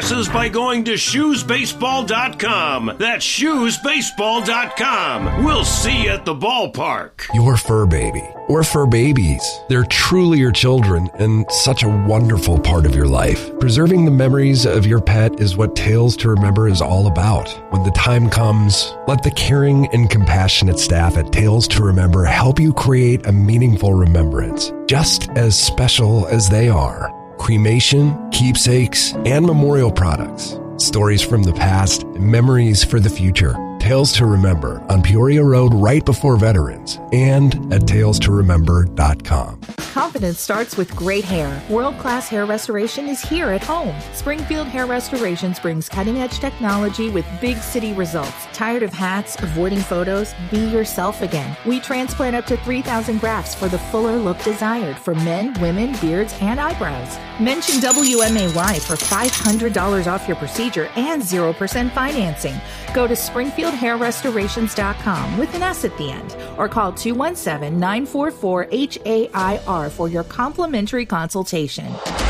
passes by going to shoesbaseball.com. That's shoesbaseball.com. We'll see you at the ballpark. Your fur baby, or fur babies. They're truly your children and such a wonderful part of your life. Preserving the memories of your pet is what Tales to Remember is all about. When the time comes, let the caring and compassionate staff at Tales to Remember help you create a meaningful remembrance, just as special as they are. Cremation, keepsakes, and memorial products. Stories from the past, memories for the future. Tales to Remember on Peoria Road right before Veterans and at talestoremember.com. Confidence starts with great hair. World-class hair restoration is here at home. Springfield Hair Restorations brings cutting-edge technology with big city results. Tired of hats, avoiding photos? Be yourself again. We transplant up to 3,000 grafts for the fuller look desired for men, women, beards, and eyebrows. Mention WMAY for $500 off your procedure and 0% financing. Go to SpringfieldHairRestorations.com with an S at the end, or call 217-944-HAIR for your complimentary consultation.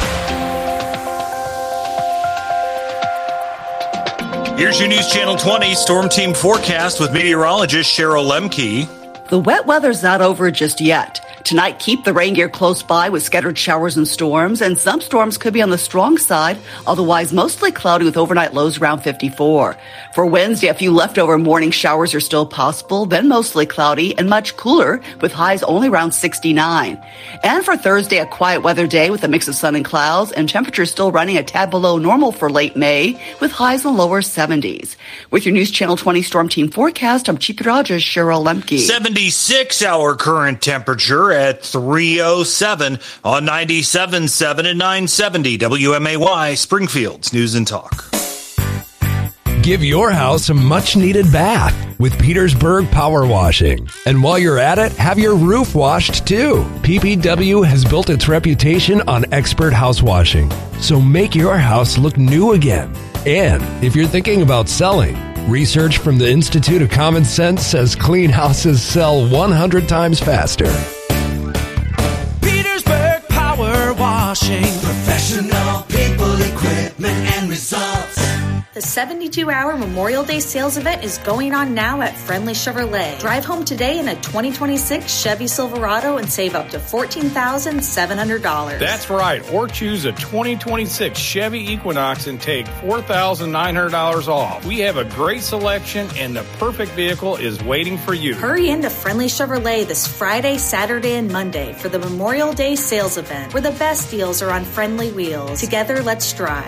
Here's your News Channel 20 Storm Team forecast with meteorologist Cheryl Lemke. The wet weather's not over just yet. Tonight, keep the rain gear close by with scattered showers and storms, and some storms could be on the strong side, otherwise mostly cloudy with overnight lows around 54. For Wednesday, a few leftover morning showers are still possible, then mostly cloudy and much cooler with highs only around 69. And for Thursday, a quiet weather day with a mix of sun and clouds, and temperatures still running a tad below normal for late May with highs in the lower 70s. With your News Channel 20 Storm Team forecast, I'm Chief Meteorologist Cheryl Lemke. 76-hour current temperature at 307 on 97.7 and 970 WMAY, Springfield's News and Talk. Give your house a much-needed bath with Petersburg Power Washing. And while you're at it, have your roof washed too. PPW has built its reputation on expert house washing. So make your house look new again. And if you're thinking about selling, research from the Institute of Common Sense says clean houses sell 100 times faster. Petersburg Power Washing. Professional people, equipment, and results. The 72-hour Memorial Day sales event is going on now at Friendly Chevrolet. Drive home today in a 2026 Chevy Silverado and save up to $14,700. That's right. Or choose a 2026 Chevy Equinox and take $4,900 off. We have a great selection and the perfect vehicle is waiting for you. Hurry into Friendly Chevrolet this Friday, Saturday, and Monday for the Memorial Day sales event, where the best deals are on friendly wheels. Together, let's drive.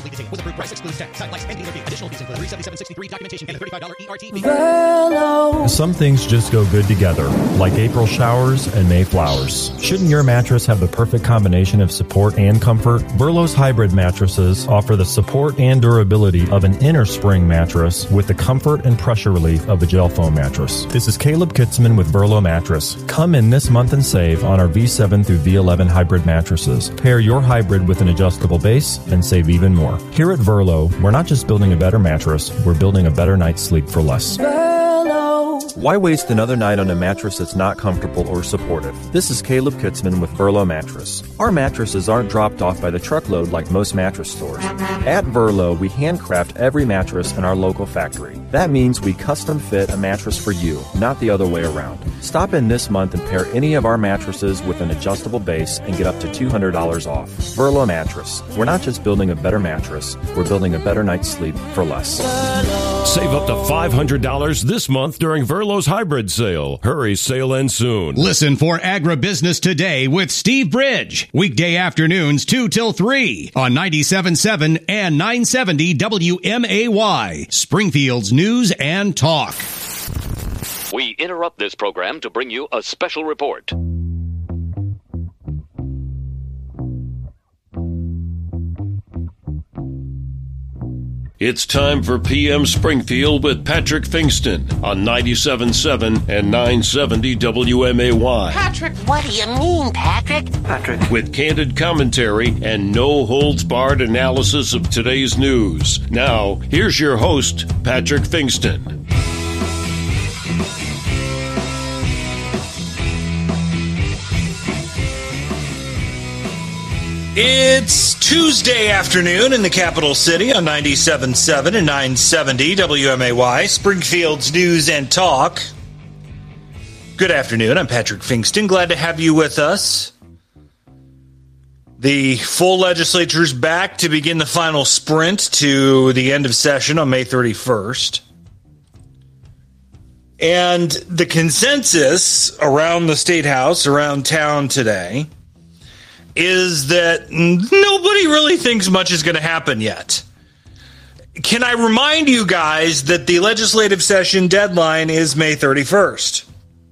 Some things just go good together, like April showers and May flowers. Shouldn't your mattress have the perfect combination of support and comfort? Verlo's hybrid mattresses offer the support and durability of an inner spring mattress with the comfort and pressure relief of a gel foam mattress. This is Caleb Kitzman with Verlo Mattress. Come in this month and save on our V7 through V11 hybrid mattresses. Pair your hybrid with an adjustable base and save even more. Here at Verlo, we're not just building a better mattress, we're building a better night's sleep for less. Why waste another night on a mattress that's not comfortable or supportive? This is Caleb Kitzman with Verlo Mattress. Our mattresses aren't dropped off by the truckload like most mattress stores. At Verlo, we handcraft every mattress in our local factory. That means we custom fit a mattress for you, not the other way around. Stop in this month and pair any of our mattresses with an adjustable base and get up to $200 off. Verlo Mattress. We're not just building a better mattress, we're building a better night's sleep for less. Save up to $500 this month during Verlo's hybrid sale. Hurry, sale ends soon. Listen for Agribusiness Today with Steve Bridge. Weekday afternoons 2 till 3 on 97.7 and 970 WMAY. Springfield's News and Talk. We interrupt this program to bring you a special report. It's time for PM Springfield with Patrick Fingston on 97.7 and 970 WMAY. Patrick, what do you mean, Patrick? With candid commentary and no-holds-barred analysis of today's news. Now, here's your host, Patrick Fingston. It's Tuesday afternoon in the capital city on 97.7 and 970 WMAY, Springfield's News and Talk. Good afternoon. I'm Patrick Fingston. Glad to have you with us. The full legislature's back to begin the final sprint to the end of session on May 31st. And the consensus around the State House, around town today, is that nobody really thinks much is going to happen yet. Can I remind you guys that the legislative session deadline is May 31st?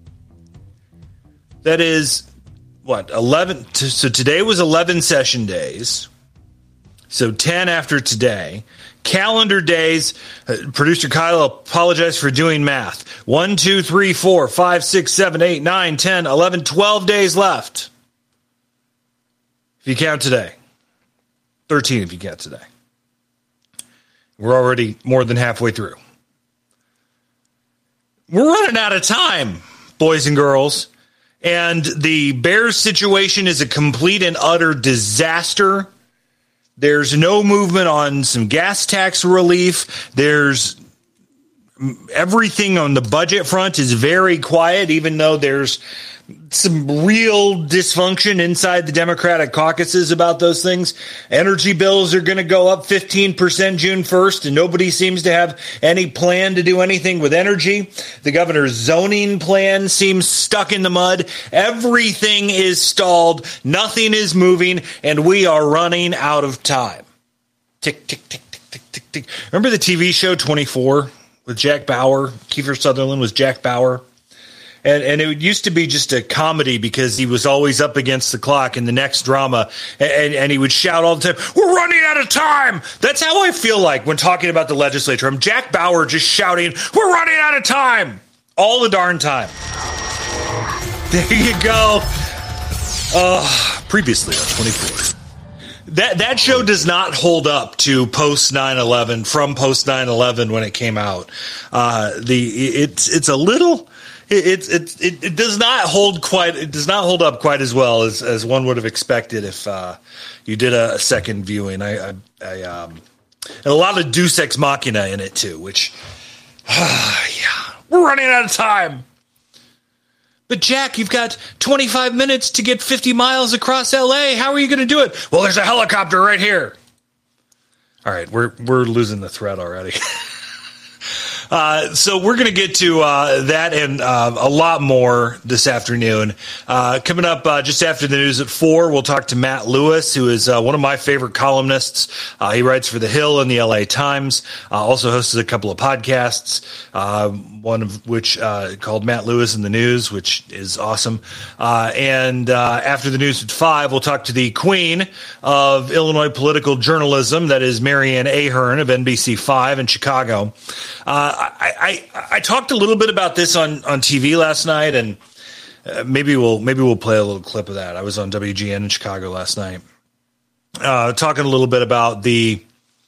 That is, 11? So today was 11 session days. So 10 after today. Calendar days, producer Kyle, apologize for doing math. 1, 2, 3, 4, 5, 6, 7, 8, 9, 10, 11, 12 days left. If you count today. 13 if you count today. We're already more than halfway through. We're running out of time, boys and girls. And the Bears situation is a complete and utter disaster. There's no movement on some gas tax relief. There's everything on the budget front is very quiet, even though there's some real dysfunction inside the Democratic caucuses about those things. Energy bills are going to go up 15% June 1st, and nobody seems to have any plan to do anything with energy. The governor's zoning plan seems stuck in the mud. Everything is stalled. Nothing is moving, and we are running out of time. Tick, tick, tick, tick, tick, tick, tick. Remember the TV show 24 with Jack Bauer? Kiefer Sutherland was Jack Bauer. And it used to be just a comedy because he was always up against the clock in the next drama. And he would shout all the time, "We're running out of time." That's how I feel like when talking about the legislature. I'm Jack Bauer just shouting, "We're running out of time." All the darn time. There you go. Previously on 24. That show does not hold up to post 9/11, from post 9/11 when it came out. It's a little... It does not hold quite. It does not hold up quite as well as one would have expected if you did a second viewing. And a lot of Deus Ex Machina in it too. Which, yeah, we're running out of time. But Jack, you've got 25 minutes to get 50 miles across LA. How are you going to do it? Well, there's a helicopter right here. All right, we're losing the thread already. So we're going to get to that and a lot more this afternoon. Coming up just after the news at 4, we'll talk to Matt Lewis, who is one of my favorite columnists. He writes for The Hill and the LA Times, also hosts a couple of podcasts, one of which called Matt Lewis in the News, which is awesome. And after the news at 5, we'll talk to the queen of Illinois political journalism, that is Marianne Ahern of NBC5 in Chicago. I talked a little bit about this on TV last night, and maybe we'll play a little clip of that. I was on WGN in Chicago last night, talking a little bit about the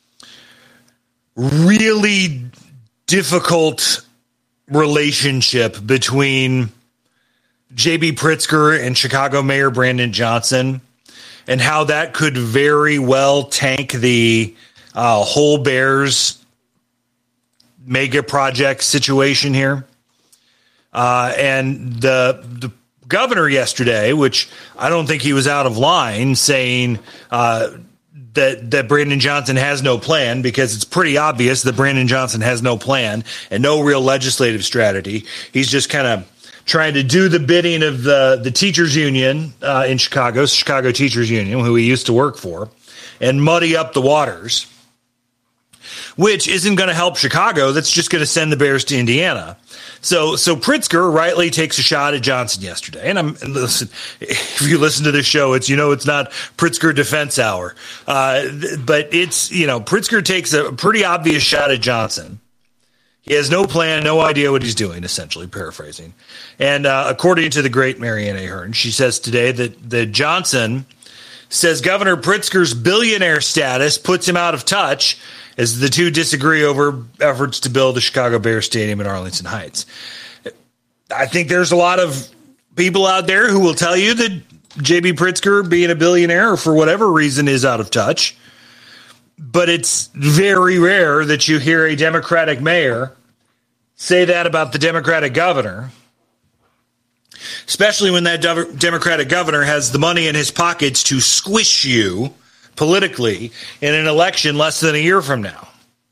really difficult relationship between J.B. Pritzker and Chicago Mayor Brandon Johnson, and how that could very well tank the whole Bears mega project situation here. And the governor yesterday, which I don't think he was out of line, saying that Brandon Johnson has no plan, because it's pretty obvious that Brandon Johnson has no plan and no real legislative strategy. He's just kind of trying to do the bidding of the teachers union in Chicago Teachers Union, who he used to work for, and muddy up the waters, which isn't going to help Chicago. That's just going to send the Bears to Indiana. So Pritzker rightly takes a shot at Johnson yesterday. And listen, if you listen to this show, it's not Pritzker defense hour. But it's, Pritzker takes a pretty obvious shot at Johnson. He has no plan, no idea what he's doing, essentially, paraphrasing. And according to the great Marianne Ahern, she says today that Johnson says Governor Pritzker's billionaire status puts him out of touch as the two disagree over efforts to build the Chicago Bears Stadium in Arlington Heights. I think there's a lot of people out there who will tell you that J.B. Pritzker, being a billionaire, for whatever reason, is out of touch. But it's very rare that you hear a Democratic mayor say that about the Democratic governor, especially when that Democratic governor has the money in his pockets to squish you politically in an election less than a year from now.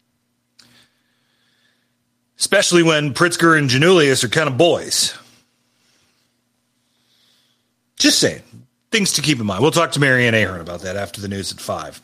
Especially when Pritzker and Janulius are kind of boys. Just saying. Things to keep in mind. We'll talk to Marianne Ahern about that after the news at 5.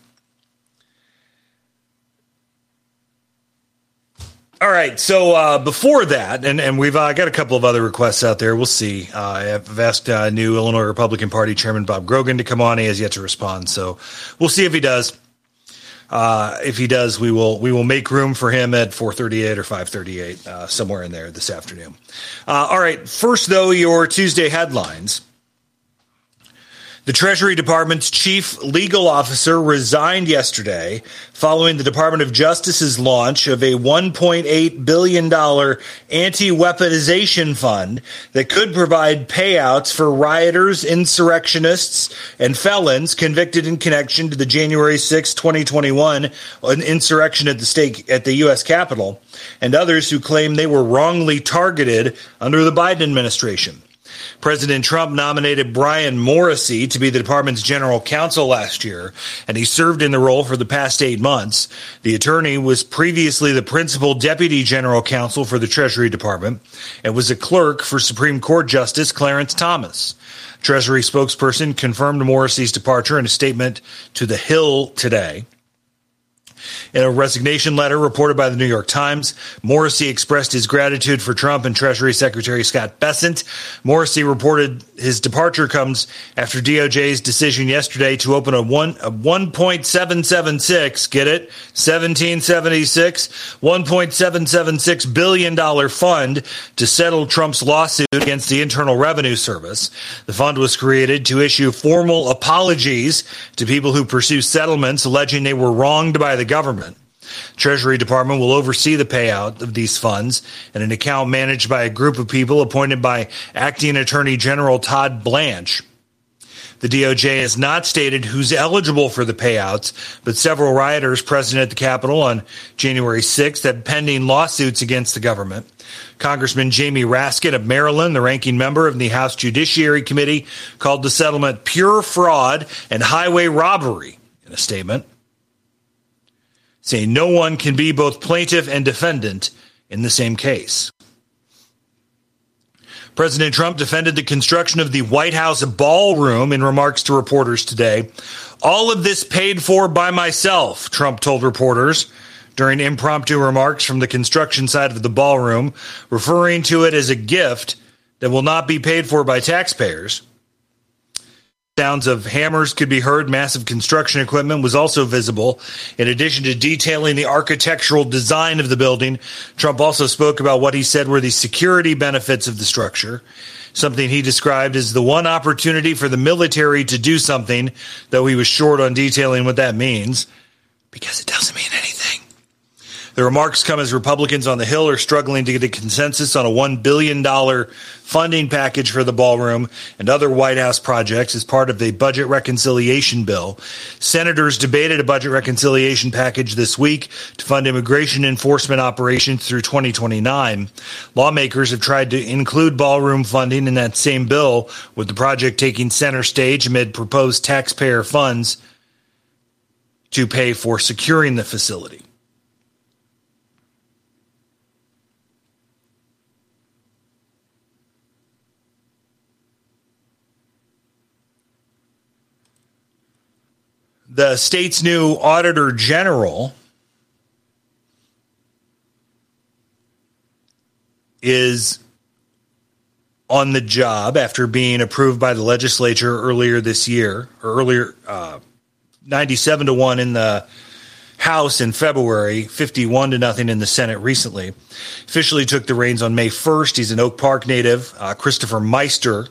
All right, so before that, and we've got a couple of other requests out there. We'll see. I've asked new Illinois Republican Party Chairman Bob Grogan to come on. He has yet to respond, so we'll see if he does. If he does, we will make room for him at 4:38 or 5:38, somewhere in there this afternoon. All right, first, though, your Tuesday headlines. The Treasury Department's chief legal officer resigned yesterday following the Department of Justice's launch of a $1.8 billion anti-weaponization fund that could provide payouts for rioters, insurrectionists, and felons convicted in connection to the January 6, 2021 insurrection at the U.S. Capitol, and others who claim they were wrongly targeted under the Biden administration. President Trump nominated Brian Morrissey to be the department's general counsel last year, and he served in the role for the past 8 months. The attorney was previously the principal deputy general counsel for the Treasury Department and was a clerk for Supreme Court Justice Clarence Thomas. Treasury spokesperson confirmed Morrissey's departure in a statement to The Hill today. In a resignation letter reported by the New York Times, Morrissey expressed his gratitude for Trump and Treasury Secretary Scott Bessent. Morrissey reported his departure comes after DOJ's decision yesterday to open a 1.776, get it? 1776, $1.776 billion fund to settle Trump's lawsuit against the Internal Revenue Service. The fund was created to issue formal apologies to people who pursue settlements alleging they were wronged by the government. Treasury Department will oversee the payout of these funds and an account managed by a group of people appointed by Acting Attorney General Todd Blanche. The DOJ has not stated who's eligible for the payouts, but several rioters present at the Capitol on January 6th had pending lawsuits against the government. Congressman Jamie Raskin of Maryland, the ranking member of the House Judiciary Committee, called the settlement pure fraud and highway robbery in a statement, saying no one can be both plaintiff and defendant in the same case. President Trump defended the construction of the White House ballroom in remarks to reporters today. All of this paid for by myself, Trump told reporters during impromptu remarks from the construction side of the ballroom, referring to it as a gift that will not be paid for by taxpayers. Sounds of hammers could be heard. Massive construction equipment was also visible. In addition to detailing the architectural design of the building, Trump also spoke about what he said were the security benefits of the structure, something he described as the one opportunity for the military to do something, though he was short on detailing what that means, because it doesn't mean anything. The remarks come as Republicans on the Hill are struggling to get a consensus on a $1 billion funding package for the ballroom and other White House projects as part of the budget reconciliation bill. Senators debated a budget reconciliation package this week to fund immigration enforcement operations through 2029. Lawmakers have tried to include ballroom funding in that same bill, with the project taking center stage amid proposed taxpayer funds to pay for securing the facility. The state's new Auditor General is on the job after being approved by the legislature earlier this year, or 97-1 in the House in February, 51-0 in the Senate recently. Officially took the reins on May 1st. He's an Oak Park native, Christopher Meister.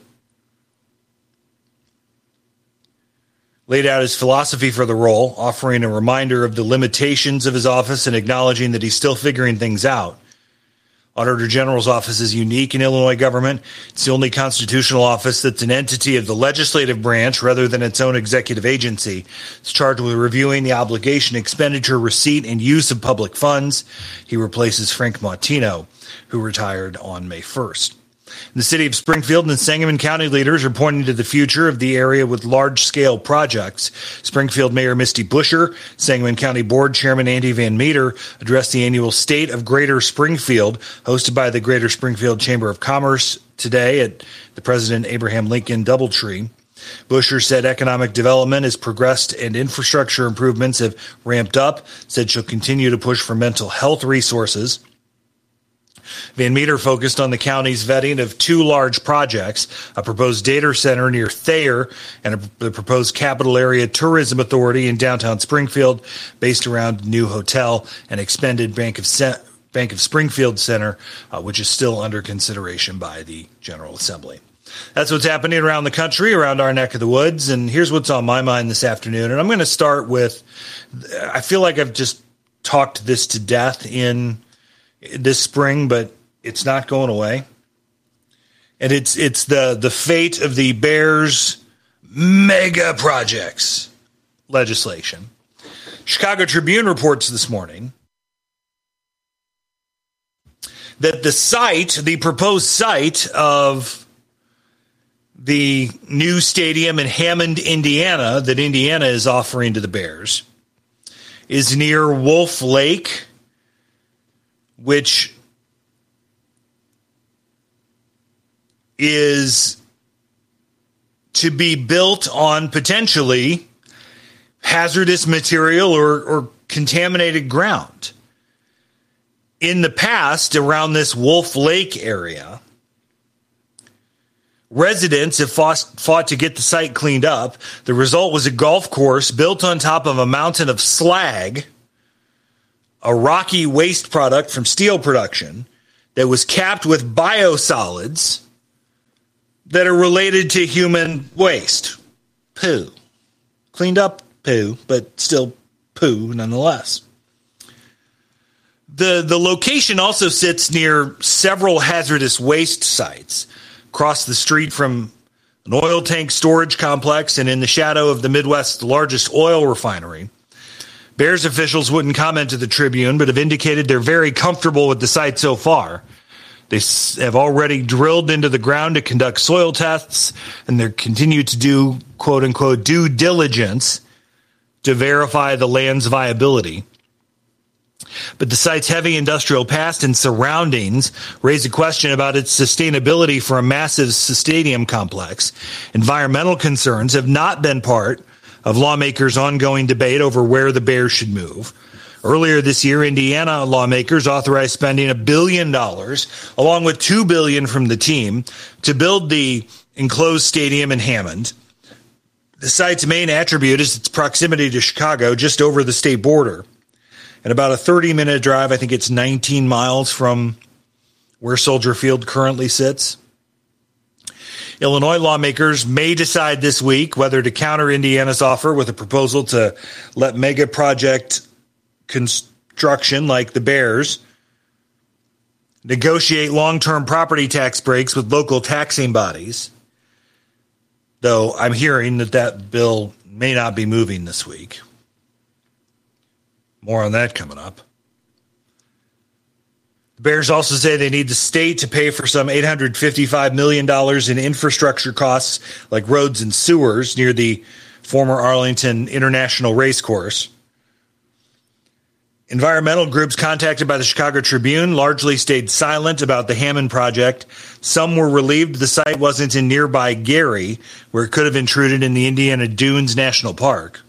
Laid out his philosophy for the role, offering a reminder of the limitations of his office and acknowledging that he's still figuring things out. Auditor General's office is unique in Illinois government. It's the only constitutional office that's an entity of the legislative branch rather than its own executive agency. It's charged with reviewing the obligation, expenditure, receipt, and use of public funds. He replaces Frank Martino, who retired on May 1st. The city of Springfield and Sangamon County leaders are pointing to the future of the area with large-scale projects. Springfield Mayor Misty Buscher, Sangamon County Board Chairman Andy Van Meter addressed the annual State of Greater Springfield, hosted by the Greater Springfield Chamber of Commerce today at the President Abraham Lincoln Doubletree. Buscher said economic development has progressed and infrastructure improvements have ramped up, said she'll continue to push for mental health resources. Van Meter focused on the county's vetting of two large projects, a proposed data center near Thayer and the proposed Capital Area Tourism Authority in downtown Springfield based around a new hotel and expanded Bank of Springfield Center, which is still under consideration by the General Assembly. That's what's happening around the country, around our neck of the woods, and here's what's on my mind this afternoon. And I'm going to start with, I feel like I've just talked this to death in this spring, but it's not going away. And it's the fate of the Bears mega projects legislation. Chicago Tribune reports this morning that the proposed site of the new stadium in Hammond, Indiana, that Indiana is offering to the Bears, is near Wolf Lake, which is to be built on potentially hazardous material or contaminated ground. In the past, around this Wolf Lake area, residents have fought to get the site cleaned up. The result was a golf course built on top of a mountain of slag, a rocky waste product from steel production that was capped with biosolids that are related to human waste. Poo. Cleaned up poo, but still poo nonetheless. The location also sits near several hazardous waste sites across the street from an oil tank storage complex and in the shadow of the Midwest's largest oil refinery. Bears officials wouldn't comment to the Tribune, but have indicated they're very comfortable with the site so far. They have already drilled into the ground to conduct soil tests, and they continue to do, quote-unquote, due diligence to verify the land's viability. But the site's heavy industrial past and surroundings raise a question about its sustainability for a massive stadium complex. Environmental concerns have not been part of lawmakers' ongoing debate over where the Bears should move. Earlier this year, Indiana lawmakers authorized spending $1 billion, along with $2 billion from the team, to build the enclosed stadium in Hammond. The site's main attribute is its proximity to Chicago, just over the state border. And about a 30-minute drive, I think it's 19 miles from where Soldier Field currently sits. Illinois lawmakers may decide this week whether to counter Indiana's offer with a proposal to let mega project construction like the Bears negotiate long-term property tax breaks with local taxing bodies, though I'm hearing that bill may not be moving this week. More on that coming up. The Bears also say they need the state to pay for some $855 million in infrastructure costs like roads and sewers near the former Arlington International Racecourse. Environmental groups contacted by the Chicago Tribune largely stayed silent about the Hammond project. Some were relieved the site wasn't in nearby Gary, where it could have intruded in the Indiana Dunes National Park.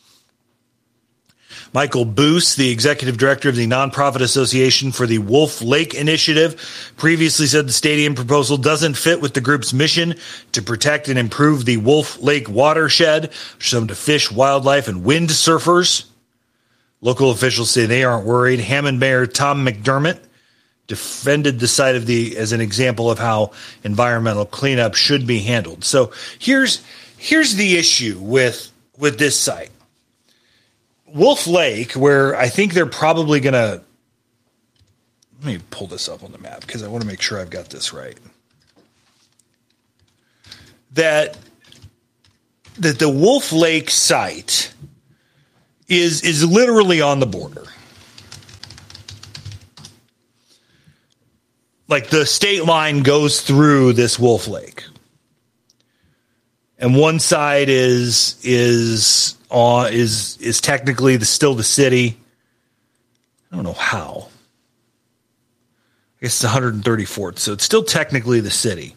Michael Boos, the executive director of the Nonprofit Association for the Wolf Lake Initiative, previously said the stadium proposal doesn't fit with the group's mission to protect and improve the Wolf Lake watershed, which is home to fish, wildlife, and wind surfers. Local officials say they aren't worried. Hammond Mayor Tom McDermott defended the site as an example of how environmental cleanup should be handled. So here's the issue with this site. Wolf Lake, where I think they're probably going to Let me pull this up on the map because I want to make sure I've got this right. That the Wolf Lake site is literally on the border. Like the state line goes through this Wolf Lake. And one side is technically still the city. I don't know how. I guess it's 134th, so it's still technically the city.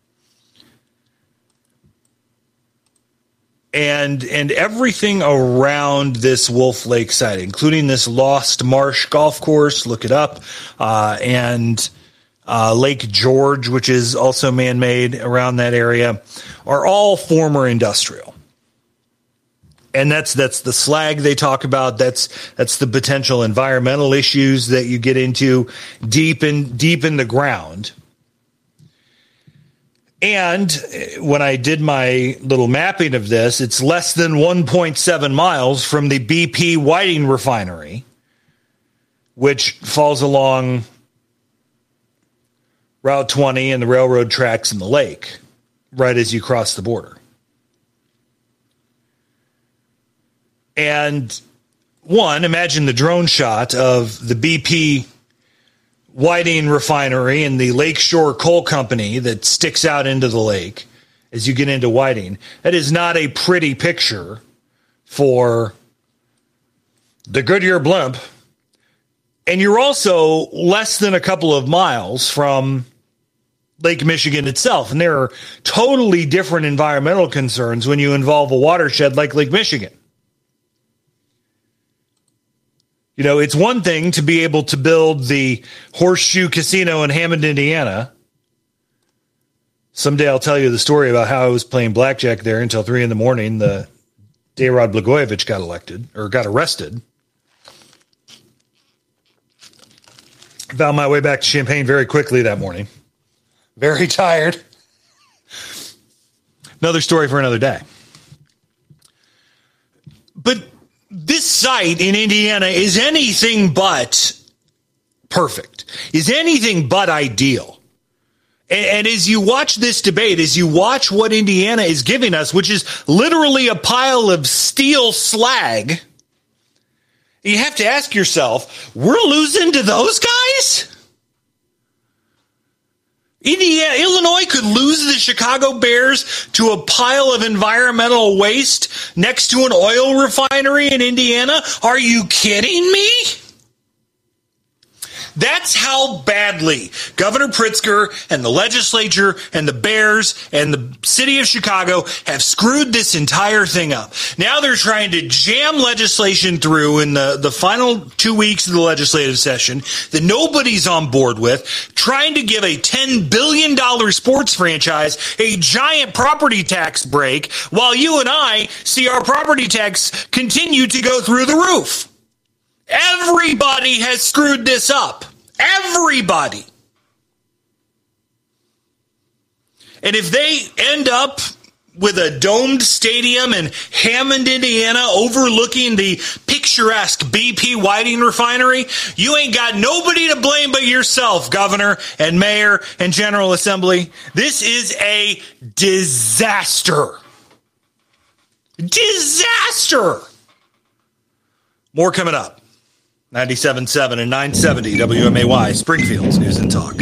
And everything around this Wolf Lake site, including this Lost Marsh golf course, look it up, and Lake George, which is also man-made around that area, are all former industrial. And that's the slag they talk about. That's the potential environmental issues that you get into deep in the ground. And when I did my little mapping of this, it's less than 1.7 miles from the BP Whiting refinery, which falls along Route 20 and the railroad tracks in the lake, right as you cross the border. And imagine the drone shot of the BP Whiting refinery and the Lakeshore Coal Company that sticks out into the lake as you get into Whiting. That is not a pretty picture for the Goodyear blimp. And you're also less than a couple of miles from Lake Michigan itself. And there are totally different environmental concerns when you involve a watershed like Lake Michigan. You know, it's one thing to be able to build the Horseshoe Casino in Hammond, Indiana. Someday I'll tell you the story about how I was playing blackjack there until 3 a.m. The day Rod Blagojevich got arrested. Found my way back to Champaign very quickly that morning. Very tired. Another story for another day. But this site in Indiana is anything but perfect, is anything but ideal. And as you watch this debate, as you watch what Indiana is giving us, which is literally a pile of steel slag, you have to ask yourself, we're losing to those guys? Illinois could lose the Chicago Bears to a pile of environmental waste next to an oil refinery in Indiana? Are you kidding me? That's how badly Governor Pritzker and the legislature and the Bears and the city of Chicago have screwed this entire thing up. Now they're trying to jam legislation through in the final 2 weeks of the legislative session that nobody's on board with, trying to give a $10 billion sports franchise a giant property tax break while you and I see our property tax continue to go through the roof. Everybody has screwed this up. Everybody. And if they end up with a domed stadium in Hammond, Indiana, overlooking the picturesque BP Whiting refinery, you ain't got nobody to blame but yourself, Governor and Mayor and General Assembly. This is a disaster. Disaster. More coming up. 97.7 and 970 WMAY, Springfield's News and Talk.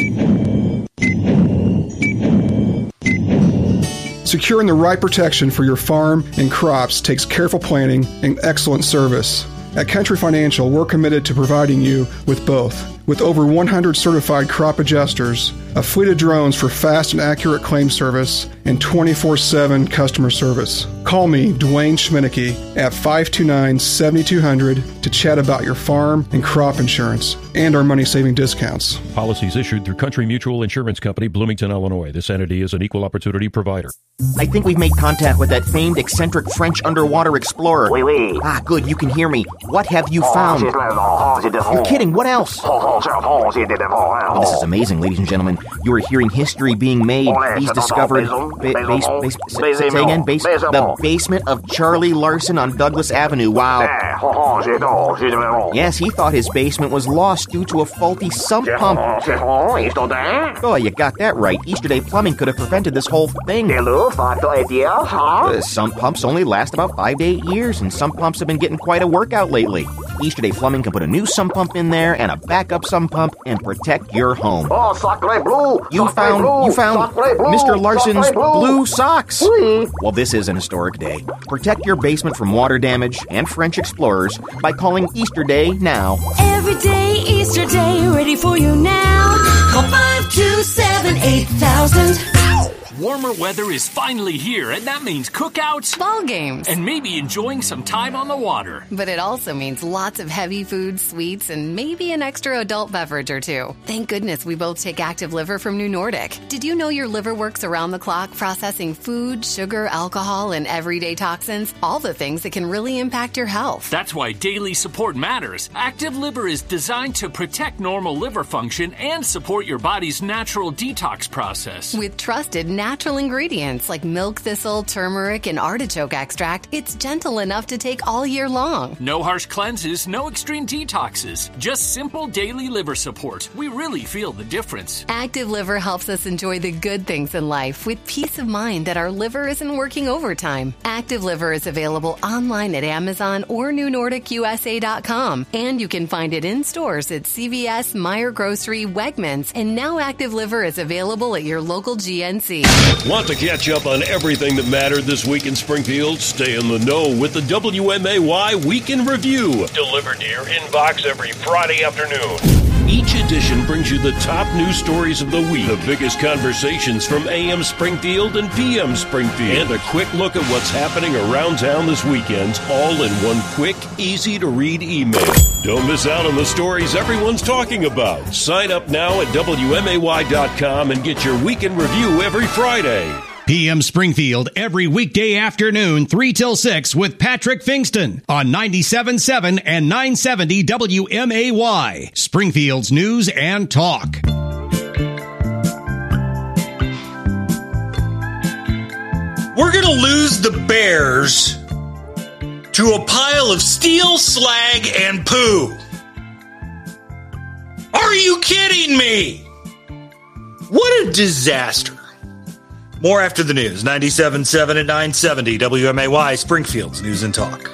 Securing the right protection for your farm and crops takes careful planning and excellent service. At Country Financial, we're committed to providing you with both. With over 100 certified crop adjusters, a fleet of drones for fast and accurate claim service, and 24/7 customer service. Call me, Dwayne Schminneke, at 529-7200 to chat about your farm and crop insurance and our money-saving discounts. Policies issued through Country Mutual Insurance Company, Bloomington, Illinois. This entity is an equal opportunity provider. I think we've made contact with that famed eccentric French underwater explorer. Oui, oui. Ah, good, you can hear me. What have you found? You're kidding, what else? Oh, this is amazing, ladies and gentlemen. You are hearing history being made. He's discovered... the basement of Charlie Larson on Douglas Avenue. Wow. Yes, he thought his basement was lost due to a faulty sump pump. Oh, you got that right. Easterday Plumbing could have prevented this whole thing. Sump pumps only last about 5 to 8 years, and sump pumps have been getting quite a workout lately. Easterday Plumbing can put a new sump pump in there and a backup sump pump and protect your home. You found Mr. Larson's blue socks. Well, this is an historic day. Protect your basement from water damage and French explorers by calling Easterday now. Every day, Easter Day, ready for you now. Call 527-8000. Warmer weather is finally here, and that means cookouts, ball games, and maybe enjoying some time on the water. But it also means lots of heavy food, sweets, and maybe an extra adult beverage or two. Thank goodness we both take Active Liver from New Nordic. Did you know your liver works around the clock processing food, sugar, alcohol, and everyday toxins? All the things that can really impact your health. That's why daily support matters. Active Liver is designed to protect normal liver function and support your body's natural detox process. With trusted natural ingredients like milk thistle, turmeric, and artichoke extract, it's gentle enough to take all year long. No harsh cleanses, no extreme detoxes, just simple daily liver support. We really feel the difference. Active Liver helps us enjoy the good things in life with peace of mind that our liver isn't working overtime. Active Liver is available online at Amazon or NewNordicUSA.com, and you can find it in stores at CVS, Meijer Grocery, Wegmans, and now Active Liver is available at your local GNC. Want to catch up on everything that mattered this week in Springfield? Stay in the know with the WMAY Week in Review, delivered to your inbox every Friday afternoon. Each edition brings you the top news stories of the week, the biggest conversations from AM Springfield and PM Springfield, and a quick look at what's happening around town this weekend, all in one quick, easy-to-read email. Don't miss out on the stories everyone's talking about. Sign up now at WMAY.com and get your Week in Review every Friday. PM Springfield every weekday afternoon, 3 till 6 with Patrick Fingston on 97.7 and 970 WMAY, Springfield's news and talk. We're going to lose the Bears to a pile of steel, slag, and poo. Are you kidding me? What a disaster. More after the news. 97.7 at 970 WMAY, Springfield's News and Talk.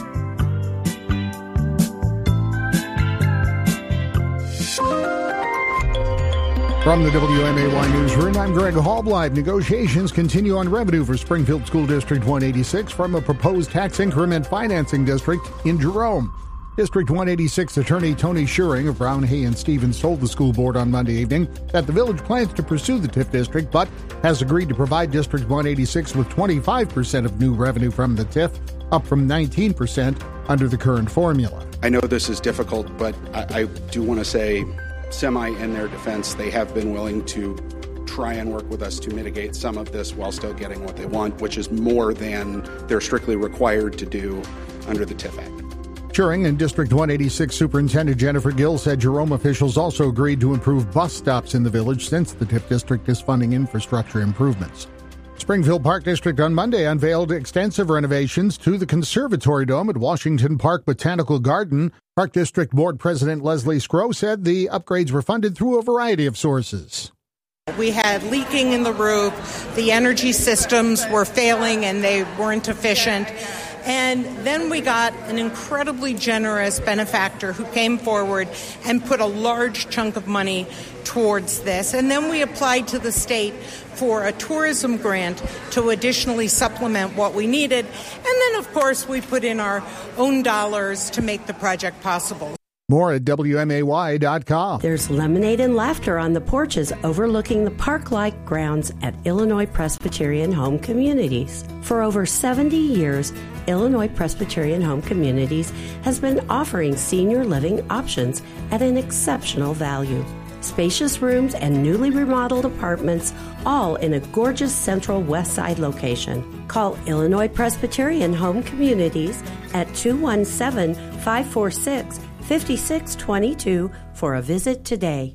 From the WMAY newsroom, I'm Greg Hallblive. Negotiations continue on revenue for Springfield School District 186 from a proposed tax increment financing district in Jerome. District 186 Attorney Tony Schuring of Brown, Hay, and Stevens told the school board on Monday evening that the village plans to pursue the TIF district, but has agreed to provide District 186 with 25% of new revenue from the TIF, up from 19% under the current formula. I know this is difficult, but I do want to say, semi in their defense, they have been willing to try and work with us to mitigate some of this while still getting what they want, which is more than they're strictly required to do under the TIF Act. Schuring and District 186 Superintendent Jennifer Gill said Jerome officials also agreed to improve bus stops in the village since the TIF district is funding infrastructure improvements. Springfield Park District on Monday unveiled extensive renovations to the Conservatory Dome at Washington Park Botanical Garden. Park District Board President Leslie Scrow said the upgrades were funded through a variety of sources. We had leaking in the roof, the energy systems were failing and they weren't efficient. And then we got an incredibly generous benefactor who came forward and put a large chunk of money towards this. And then we applied to the state for a tourism grant to additionally supplement what we needed. And then, of course, we put in our own dollars to make the project possible. More at WMAY.com. There's lemonade and laughter on the porches overlooking the park-like grounds at Illinois Presbyterian Home Communities. For over 70 years, Illinois Presbyterian Home Communities has been offering senior living options at an exceptional value. Spacious rooms and newly remodeled apartments, all in a gorgeous central west side location. Call Illinois Presbyterian Home Communities at 217-546-5622 for a visit today.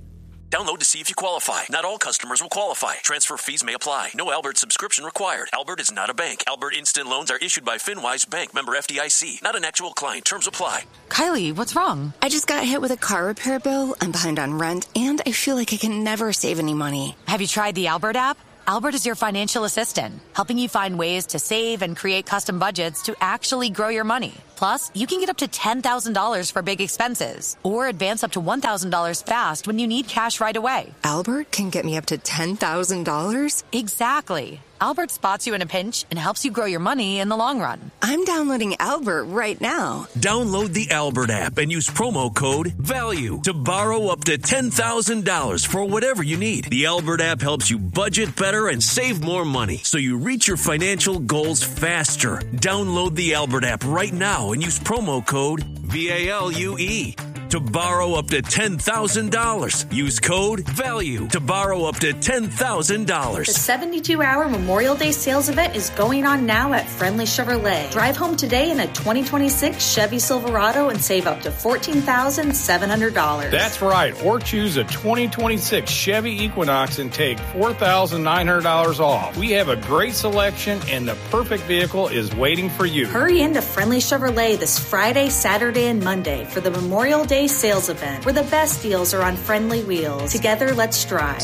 Download to see if you qualify. Not all customers will qualify. Transfer fees may apply. No Albert subscription required. Albert is not a bank. Albert Instant Loans are issued by FinWise Bank, member FDIC. Not an actual client. Terms apply. Kylie, what's wrong? I just got hit with a car repair bill. I'm behind on rent, and I feel like I can never save any money. Have you tried the Albert app? Albert is your financial assistant, helping you find ways to save and create custom budgets to actually grow your money. Plus, you can get up to $10,000 for big expenses or advance up to $1,000 fast when you need cash right away. Albert can get me up to $10,000? Exactly. Albert spots you in a pinch and helps you grow your money in the long run. I'm downloading Albert right now. Download the Albert app and use promo code VALUE to borrow up to $10,000 for whatever you need. The Albert app helps you budget better and save more money so you reach your financial goals faster. Download the Albert app right now and use promo code VALUE to borrow up to $10,000. Use code VALUE to borrow up to $10,000. The 72-hour Memorial Day sales event is going on now at Friendly Chevrolet. Drive home today in a 2026 Chevy Silverado and save up to $14,700. That's right. Or choose a 2026 Chevy Equinox and take $4,900 off. We have a great selection and the perfect vehicle is waiting for you. Hurry into Friendly Chevrolet this Friday, Saturday, and Monday for the Memorial Day sales event, where the best deals are on friendly wheels. Together, let's drive.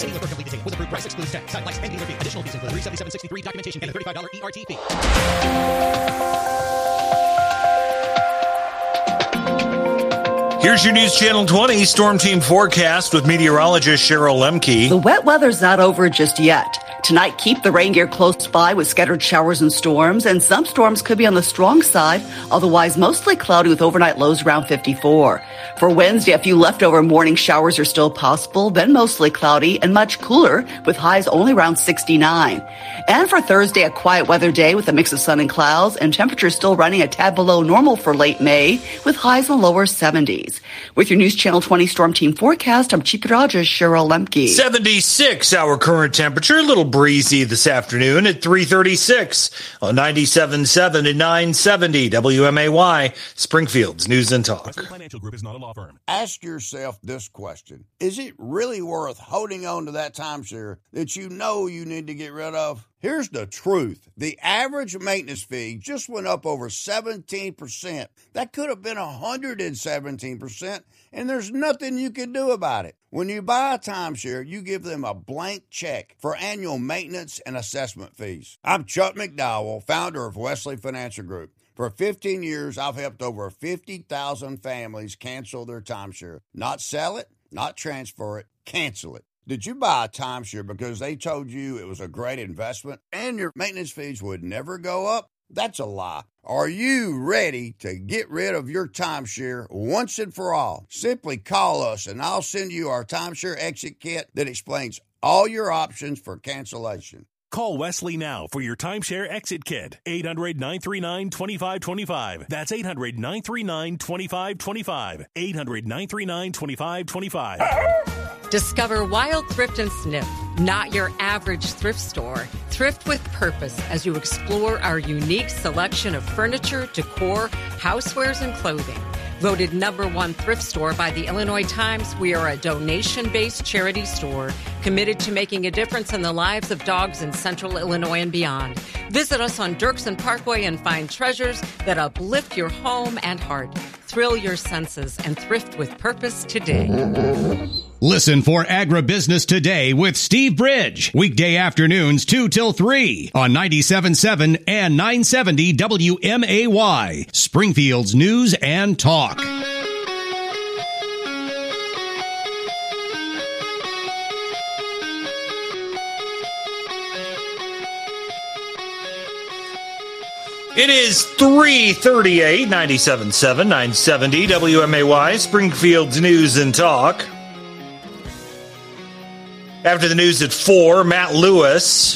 Here's your News Channel 20 Storm Team forecast with meteorologist Cheryl Lemke. The wet weather's not over just yet. Tonight, keep the rain gear close by with scattered showers and storms, and some storms could be on the strong side, otherwise mostly cloudy with overnight lows around 54. For Wednesday, a few leftover morning showers are still possible, then mostly cloudy and much cooler with highs only around 69. And for Thursday, a quiet weather day with a mix of sun and clouds, and temperatures still running a tad below normal for late May with highs in the lower 70s. With your News Channel 20 Storm Team forecast, I'm Chief Meteorologist Cheryl Lemke. 76 our current temperature, a little breezy this afternoon at 3:36 on 97.7 and 970 WMAY, Springfield's News and Talk. Financial Group is not a law firm. Ask yourself this question. Is it really worth holding on to that timeshare that you know you need to get rid of? Here's the truth. The average maintenance fee just went up over 17%. That could have been 117%, and there's nothing you can do about it. When you buy a timeshare, you give them a blank check for annual maintenance and assessment fees. I'm Chuck McDowell, founder of Wesley Financial Group. For 15 years, I've helped over 50,000 families cancel their timeshare. Not sell it, not transfer it, cancel it. Did you buy a timeshare because they told you it was a great investment and your maintenance fees would never go up? That's a lie. Are you ready to get rid of your timeshare once and for all? Simply call us and I'll send you our timeshare exit kit that explains all your options for cancellation. Call Wesley now for your timeshare exit kit. 800-939-2525. That's 800-939-2525. 800-939-2525. Discover Wild Thrift and Sniff, not your average thrift store. Thrift with purpose as you explore our unique selection of furniture, decor, housewares, and clothing. Voted #1 thrift store by the Illinois Times, we are a donation-based charity store committed to making a difference in the lives of dogs in central Illinois and beyond. Visit us on Dirksen Parkway and find treasures that uplift your home and heart. Thrill your senses and thrift with purpose today. Listen for Agribusiness Today with Steve Bridge. Weekday afternoons 2 till 3 on 97.7 and 970 WMAY. Springfield's News and Talk. It is 3:38, 97.7, 970 WMAY, Springfield's News and Talk. After the news at 4, Matt Lewis,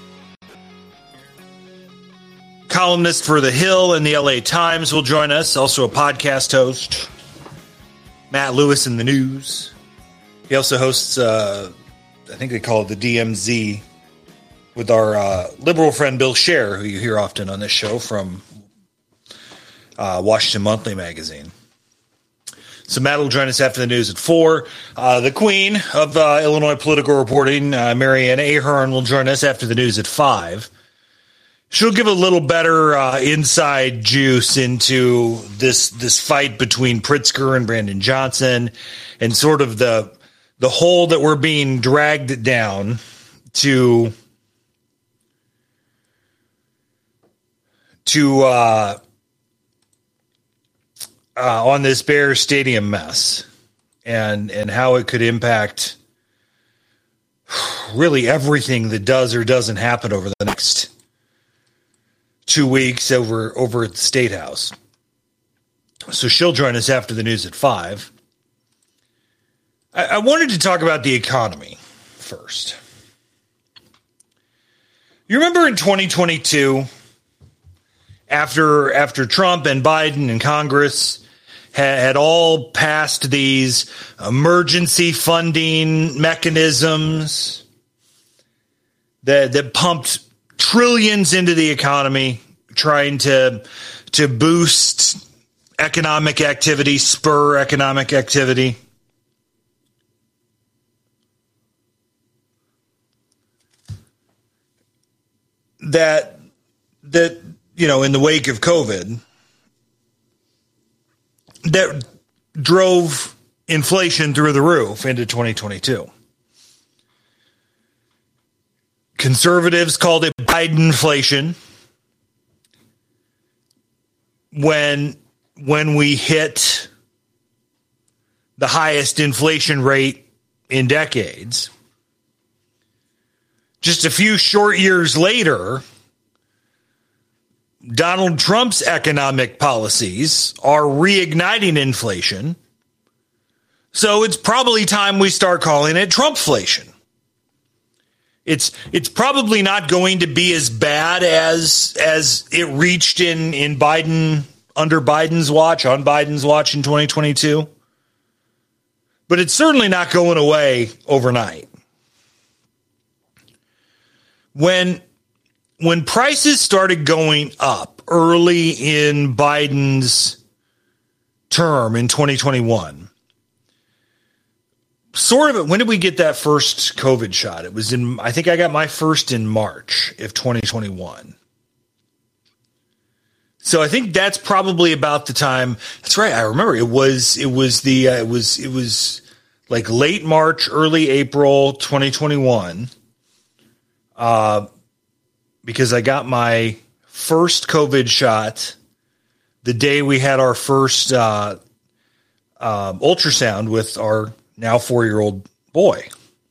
columnist for The Hill and the LA Times, will join us. Also a podcast host, Matt Lewis in the News. He also hosts, I think they call it the DMZ, with our liberal friend Bill Scher, who you hear often on this show from Washington Monthly magazine. So Matt will join us after the news at 4. The queen of Illinois political reporting, Marianne Ahern, will join us after the news at 5. She'll give a little better inside juice into this fight between Pritzker and Brandon Johnson, and sort of the hole that we're being dragged down to on this Bears Stadium mess, and how it could impact really everything that does or doesn't happen over the next 2 weeks over at the State House. So she'll join us after the news at 5. I wanted to talk about the economy first. You remember in 2022, after Trump and Biden and Congress had all passed these emergency funding mechanisms that pumped trillions into the economy, trying to boost economic activity, spur economic activity. That in the wake of COVID, that drove inflation through the roof into 2022. Conservatives called it Bidenflation when we hit the highest inflation rate in decades. Just a few short years later, Donald Trump's economic policies are reigniting inflation. So it's probably time we start calling it Trumpflation. It's probably not going to be as bad as it reached in Biden under Biden's watch, on Biden's watch in 2022. But it's certainly not going away overnight. When prices started going up early in Biden's term in 2021, when did we get that first COVID shot? It was I think I got my first in March of 2021. So I think that's probably about the time. That's right. I remember it was like late March, early April 2021. Because I got my first COVID shot the day we had our first ultrasound with our now 4-year-old boy.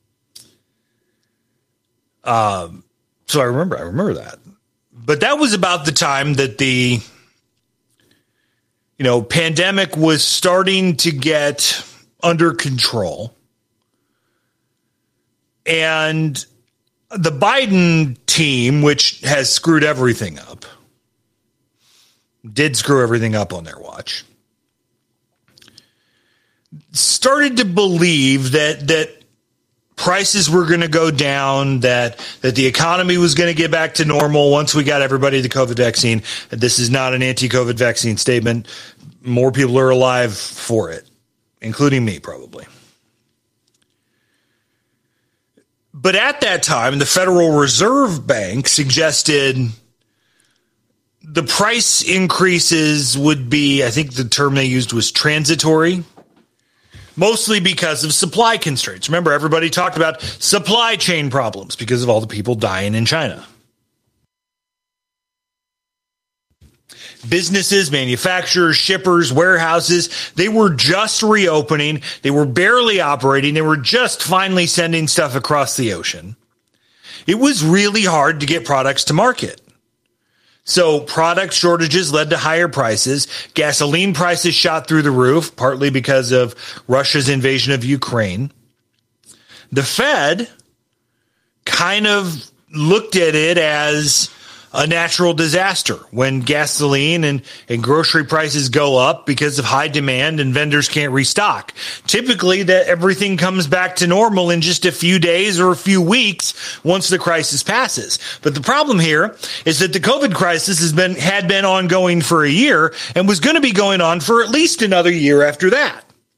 So I remember that. But that was about the time that the pandemic was starting to get under control. And the Biden team, which has screwed everything up, did screw everything up on their watch, started to believe that prices were going to go down, that the economy was going to get back to normal once we got everybody the COVID vaccine. This is not an anti-COVID vaccine statement. More people are alive for it, including me, probably. But at that time, the Federal Reserve Bank suggested the price increases would be, I think the term they used was transitory, mostly because of supply constraints. Remember, everybody talked about supply chain problems because of all the people dying in China. Businesses, manufacturers, shippers, warehouses, they were just reopening. They were barely operating. They were just finally sending stuff across the ocean. It was really hard to get products to market. So product shortages led to higher prices. Gasoline prices shot through the roof, partly because of Russia's invasion of Ukraine. The Fed kind of looked at it as a natural disaster when gasoline and grocery prices go up because of high demand and vendors can't restock. Typically, that everything comes back to normal in just a few days or a few weeks once the crisis passes. But the problem here is that the COVID crisis had been ongoing for a year and was going to be going on for at least another year after that.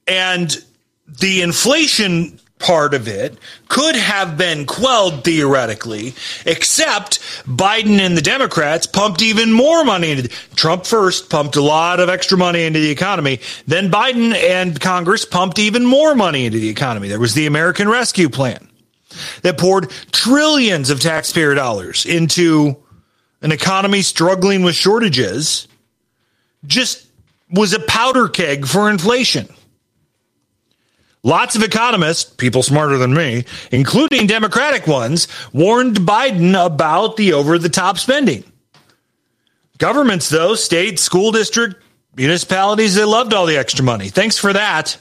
And the inflation part of it could have been quelled theoretically, except Biden and the Democrats pumped even more money into Trump first pumped a lot of extra money into the economy. Then Biden and Congress pumped even more money into the economy. There was the American Rescue Plan that poured trillions of taxpayer dollars into an economy struggling with shortages, just was a powder keg for inflation. Lots of economists, people smarter than me, including Democratic ones, warned Biden about the over-the-top spending. Governments, though, state, school district, municipalities, they loved all the extra money. Thanks for that.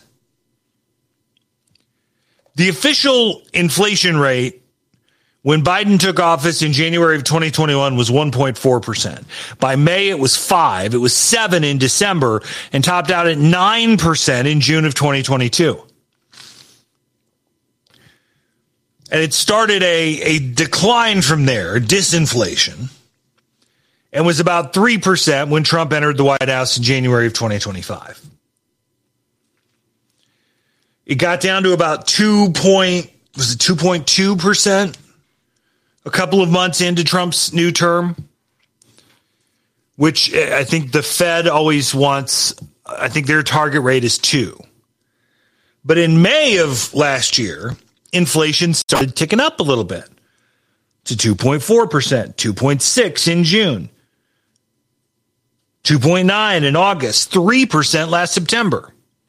The official inflation rate when Biden took office in January of 2021 was 1.4%. By May, it was 5%. It was 7% in December and topped out at 9% in June of 2022. And it started a decline from there, disinflation, and was about 3% when Trump entered the White House in January of 2025. It got down to about 2.2% a couple of months into Trump's new term, which I think the Fed always wants. I think their target rate is 2%. But in May of last year, inflation started ticking up a little bit to 2.4%, 2.6% in June, 2.9% in August, 3% last September.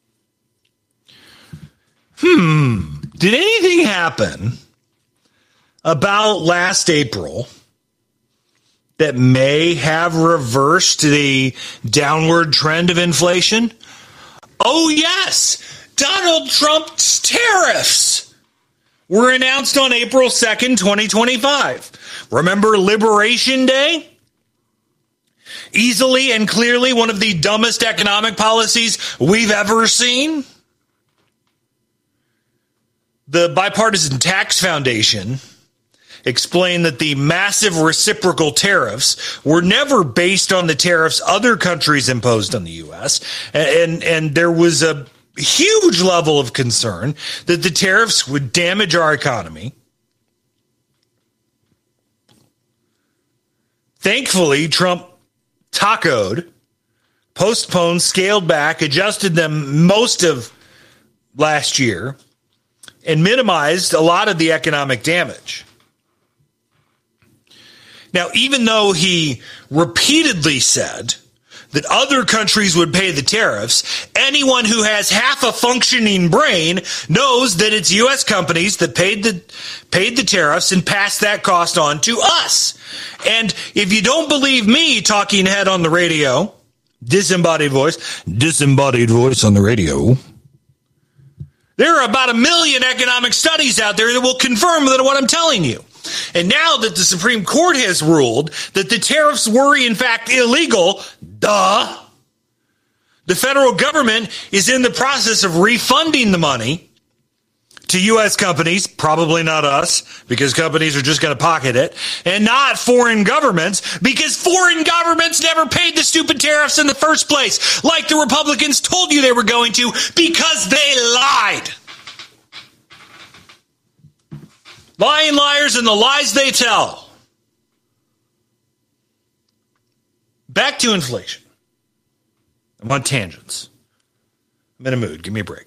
Did anything happen about last April that may have reversed the downward trend of inflation? Oh, yes. Donald Trump's tariffs were announced on April 2nd, 2025. Remember Liberation Day? Easily and clearly one of the dumbest economic policies we've ever seen. The Bipartisan Tax Foundation explained that the massive reciprocal tariffs were never based on the tariffs other countries imposed on the U.S., and there was a huge level of concern that the tariffs would damage our economy. Thankfully, Trump tacoed, postponed, scaled back, adjusted them most of last year, and minimized a lot of the economic damage. Now, even though he repeatedly said that other countries would pay the tariffs, anyone who has half a functioning brain knows that it's U.S. companies that paid the tariffs and passed that cost on to us. And if you don't believe me, talking head on the radio, disembodied voice on the radio, there are about 1 million economic studies out there that will confirm that what I'm telling you. And now that the Supreme Court has ruled that the tariffs were in fact illegal, the federal government is in the process of refunding the money to U.S. companies, probably not us, because companies are just going to pocket it, and not foreign governments, because foreign governments never paid the stupid tariffs in the first place, like the Republicans told you they were going to, because they lied. Lying liars and the lies they tell. Back to inflation. I'm on tangents. I'm in a mood. Give me a break.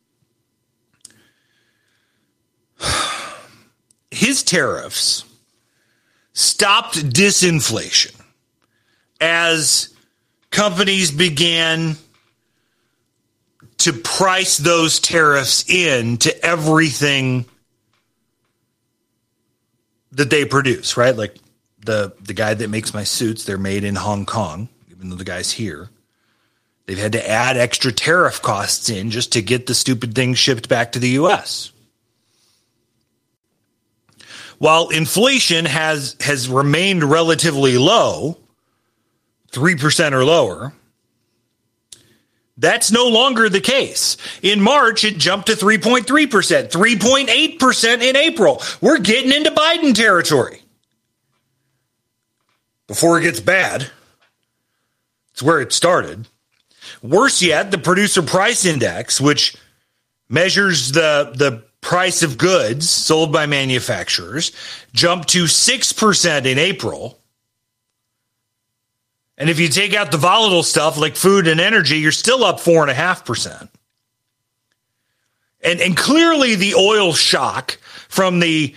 His tariffs stopped disinflation as companies began to price those tariffs into everything that they produce, right? Like the guy that makes my suits, they're made in Hong Kong, even though the guy's here. They've had to add extra tariff costs in just to get the stupid thing shipped back to the U.S. While inflation has remained relatively low, 3% or lower, that's no longer the case. In March, it jumped to 3.3%, 3.8% in April. We're getting into Biden territory. Before it gets bad, it's where it started. Worse yet, the Producer Price Index, which measures the price of goods sold by manufacturers, jumped to 6% in April. And if you take out the volatile stuff like food and energy, you're still up 4.5%. And clearly the oil shock from the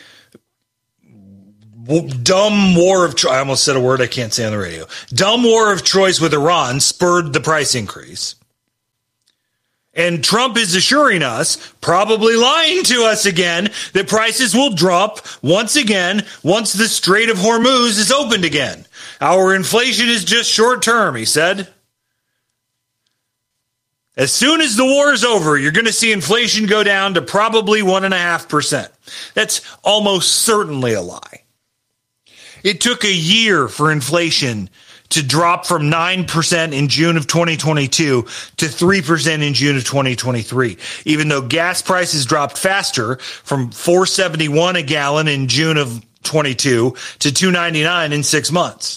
dumb war of choice, I almost said a word I can't say on the radio, dumb war of choice with Iran spurred the price increase. And Trump is assuring us, probably lying to us again, that prices will drop once again once the Strait of Hormuz is opened again. Our inflation is just short term, he said. As soon as the war is over, you're going to see inflation go down to probably 1.5%. That's almost certainly a lie. It took a year for inflation to drop from 9% in June of 2022 to 3% in June of 2023, even though gas prices dropped faster from $4.71 a gallon in June of 22 to $2.99 in 6 months.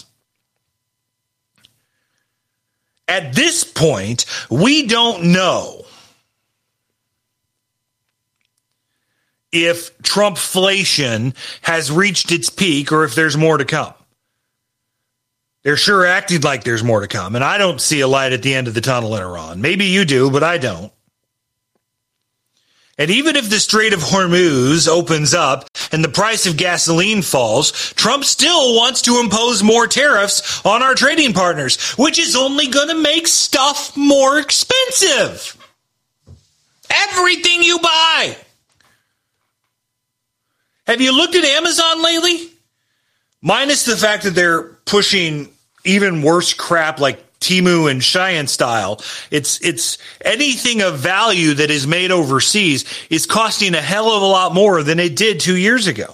At this point, we don't know if Trumpflation has reached its peak or if there's more to come. They're sure acting like there's more to come, and I don't see a light at the end of the tunnel in Iran. Maybe you do, but I don't. And even if the Strait of Hormuz opens up and the price of gasoline falls, Trump still wants to impose more tariffs on our trading partners, which is only going to make stuff more expensive. Everything you buy. Have you looked at Amazon lately? Minus the fact that they're pushing even worse crap like Temu and Shein style, it's anything of value that is made overseas is costing a hell of a lot more than it did 2 years ago.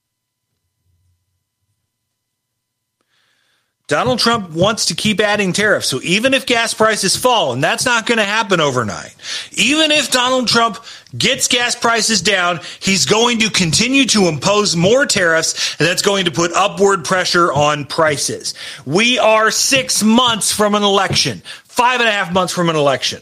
Donald Trump wants to keep adding tariffs. So even if gas prices fall, and that's not going to happen overnight, even if Donald Trump gets gas prices down, he's going to continue to impose more tariffs, and that's going to put upward pressure on prices. We are 6 months from an election, 5.5 months from an election.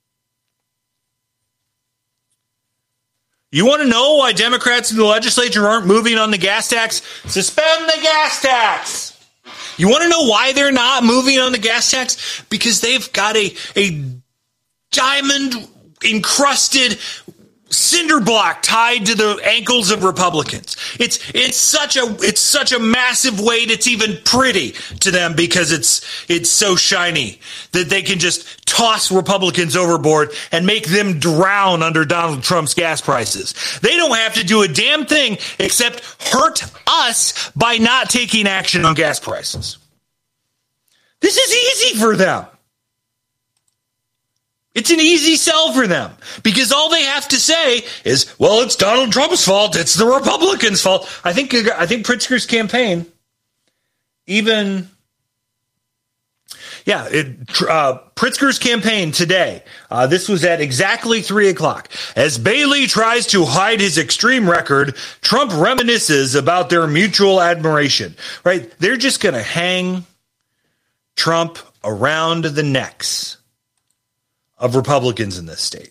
You want to know why Democrats in the legislature aren't moving on the gas tax? Suspend the gas tax. You want to know why they're not moving on the gas tax? Because they've got a diamond-encrusted cinder block tied to the ankles of Republicans. It's such a massive weight. It's even pretty to them because it's so shiny that they can just toss Republicans overboard and make them drown under Donald Trump's gas prices. They don't have to do a damn thing except hurt us by not taking action on gas prices. This is easy for them. It's an easy sell for them because all they have to say is, well, it's Donald Trump's fault. It's the Republicans' fault. I think Pritzker's campaign Pritzker's campaign today, this was at exactly 3:00. As Bailey tries to hide his extreme record, Trump reminisces about their mutual admiration, right? They're just going to hang Trump around the necks of Republicans in this state.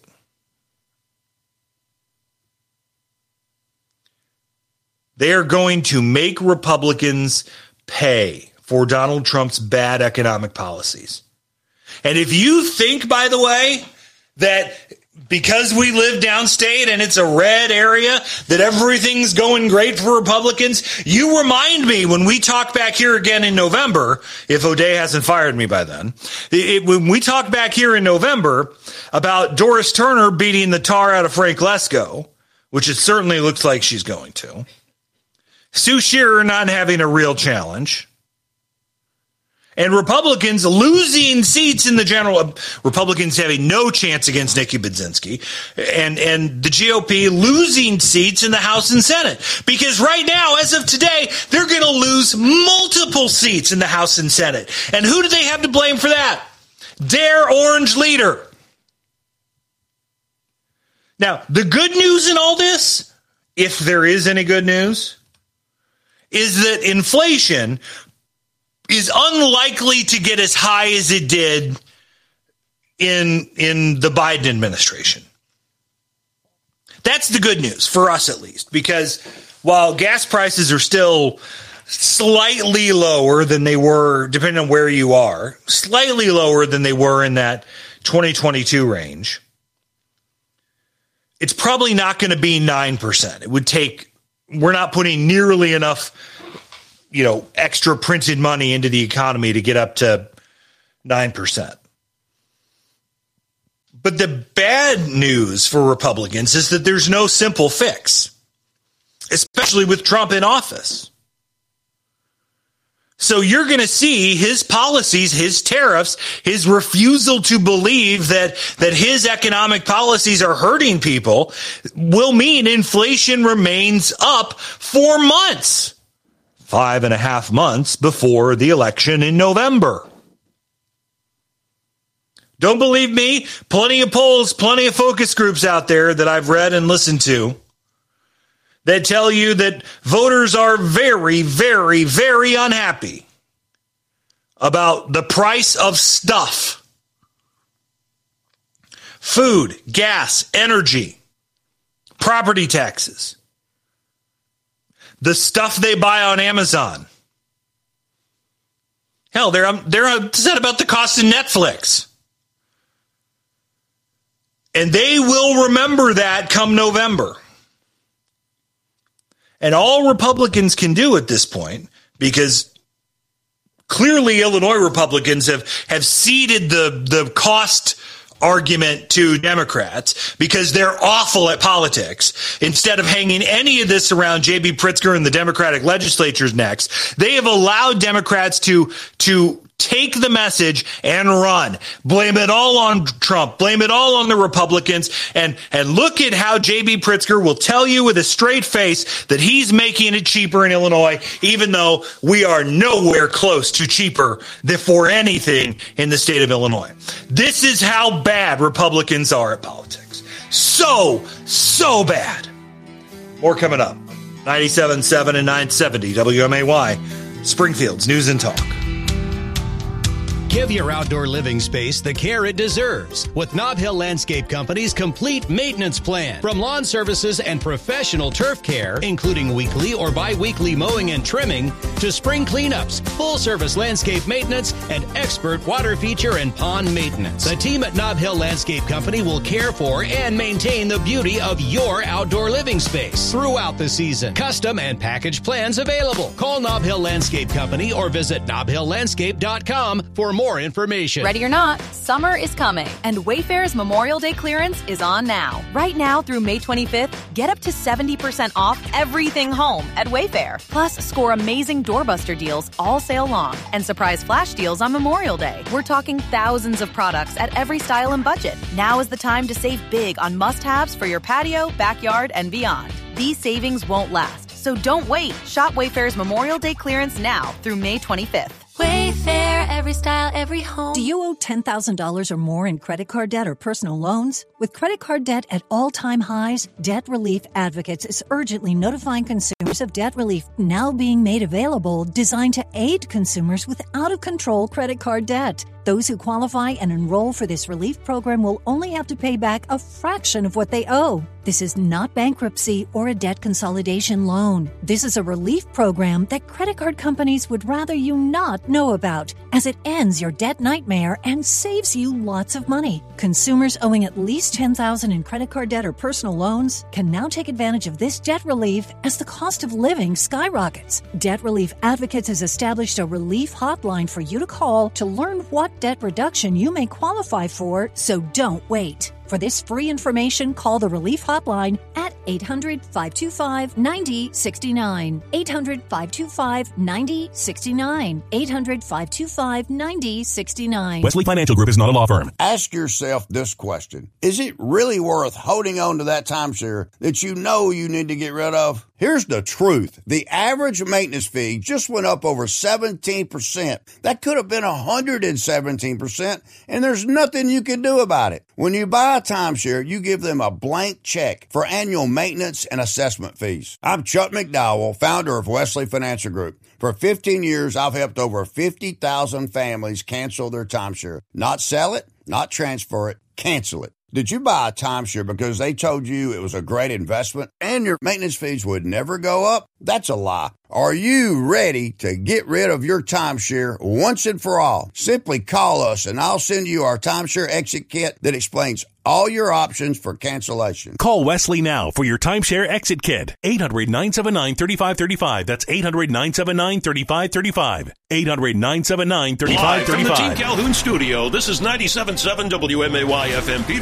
They are going to make Republicans pay for Donald Trump's bad economic policies. And if you think, by the way, that because we live downstate and it's a red area, that everything's going great for Republicans, you remind me when we talk back here again in November, if O'Day hasn't fired me by then, when we talk back here in November about Doris Turner beating the tar out of Frank Lesko, which it certainly looks like she's going to, Sue Shearer not having a real challenge, and Republicans losing seats in the general, Republicans having no chance against Nikki Budzinski, and the GOP losing seats in the House and Senate. Because right now, as of today, they're going to lose multiple seats in the House and Senate. And who do they have to blame for that? Their orange leader. Now, the good news in all this, if there is any good news, is that inflation is unlikely to get as high as it did in the Biden administration. That's the good news for us, at least, because while gas prices are still slightly lower than they were, depending on where you are, slightly lower than they were in that 2022 range, it's probably not going to be 9%. It would take, we're not putting nearly enough, extra printed money into the economy to get up to 9%. But the bad news for Republicans is that there's no simple fix, especially with Trump in office. So you're going to see his policies, his tariffs, his refusal to believe that his economic policies are hurting people will mean inflation remains up for months, 5.5 months before the election in November. Don't believe me? Plenty of polls, plenty of focus groups out there that I've read and listened to that tell you that voters are very, very, very unhappy about the price of stuff. Food, gas, energy, property taxes, the stuff they buy on Amazon. Hell, they're upset about the cost of Netflix. And they will remember that come November. And all Republicans can do at this point, because clearly Illinois Republicans have ceded the cost argument to Democrats because they're awful at politics. Instead of hanging any of this around J.B. Pritzker and the Democratic legislature's necks, they have allowed Democrats to take the message and run. Blame it all on Trump. Blame it all on the Republicans. And look at how J.B. Pritzker will tell you with a straight face that he's making it cheaper in Illinois, even though we are nowhere close to cheaper than for anything in the state of Illinois. This is how bad Republicans are at politics. So bad. More coming up. 97.7 and 970 WMAY, Springfield's News and Talk. Give your outdoor living space the care it deserves with Nob Hill Landscape Company's complete maintenance plan. From lawn services and professional turf care, including weekly or bi-weekly mowing and trimming, to spring cleanups, full-service landscape maintenance, and expert water feature and pond maintenance. The team at Nob Hill Landscape Company will care for and maintain the beauty of your outdoor living space throughout the season. Custom and package plans available. Call Nob Hill Landscape Company or visit nobhilllandscape.com for more information. Ready or not, summer is coming, and Wayfair's Memorial Day clearance is on now. Right now through May 25th, get up to 70% off everything home at Wayfair. Plus, score amazing doorbuster deals all sale long and surprise flash deals on Memorial Day. We're talking thousands of products at every style and budget. Now is the time to save big on must-haves for your patio, backyard, and beyond. These savings won't last, so don't wait. Shop Wayfair's Memorial Day clearance now through May 25th. Wayfair, every style, every home. Do you owe $10,000 or more in credit card debt or personal loans? With credit card debt at all-time highs, Debt Relief Advocates is urgently notifying consumers of debt relief now being made available, designed to aid consumers with out-of-control credit card debt. Those who qualify and enroll for this relief program will only have to pay back a fraction of what they owe. This is not bankruptcy or a debt consolidation loan. This is a relief program that credit card companies would rather you not know about, as it ends your debt nightmare and saves you lots of money. Consumers owing at least $10,000 in credit card debt or personal loans can now take advantage of this debt relief as the cost of living skyrockets. Debt Relief Advocates has established a relief hotline for you to call to learn what debt reduction you may qualify for, so don't wait. For this free information, call the Relief Hotline at 800-525-9069. 800-525-9069. 800-525-9069. Wesley Financial Group is not a law firm. Ask yourself this question. Is it really worth holding on to that timeshare that you know you need to get rid of? Here's the truth. The average maintenance fee just went up over 17%. That could have been 117%, and there's nothing you can do about it. When you buy a timeshare, you give them a blank check for annual maintenance and assessment fees. I'm Chuck McDowell, founder of Wesley Financial Group. For 15 years, I've helped over 50,000 families cancel their timeshare. Not sell it, not transfer it, cancel it. Did you buy a timeshare because they told you it was a great investment and your maintenance fees would never go up? That's a lie. Are you ready to get rid of your timeshare once and for all? Simply call us and I'll send you our timeshare exit kit that explains all your options for cancellation. Call Wesley now for your timeshare exit kit. 800-979-3535. That's 800-979-3535. 800-979-3535. Live from the Team Calhoun studio, this is 97.7 WMAY FM Peterson.